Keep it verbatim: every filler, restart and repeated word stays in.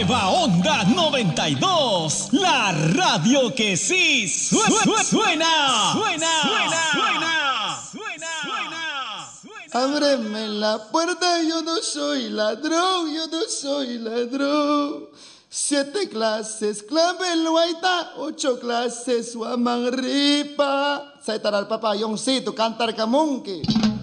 Nueva Onda noventa y dos, la radio que sí suena, suena, suena, suena, suena, suena, suena. Ábreme la puerta, yo no soy ladrón, yo no soy ladrón. Siete clases, clave el guaita, ocho clases, guamanripa. Saitar al papayón, sí, tu cantar camunque.